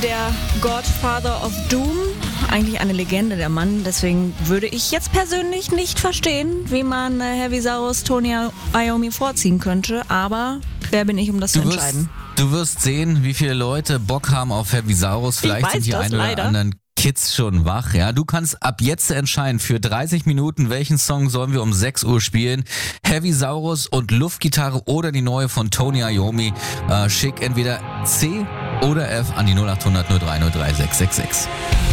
Der Godfather of Doom, eigentlich eine Legende, der Mann. Deswegen würde ich jetzt persönlich nicht verstehen, wie man Heavisaurus Tony Iommi vorziehen könnte. Aber wer bin ich, um das zu entscheiden? Du wirst sehen, wie viele Leute Bock haben auf Heavisaurus. Vielleicht sind die ein oder anderen Kids schon wach. Ja, du kannst ab jetzt entscheiden, für 30 Minuten, welchen Song sollen wir um 6 Uhr spielen. Heavisaurus und Luftgitarre oder die neue von Tony Iommi. Schick entweder C oder F an die 0800 03 03 666.